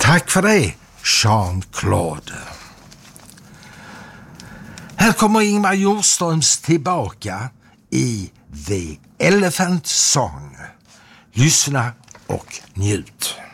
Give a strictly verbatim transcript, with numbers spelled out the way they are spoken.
Tack för det, Jean-Claude. Här kommer Ingmar Hjortströms tillbaka i The Elephant Song. Lyssna och njut.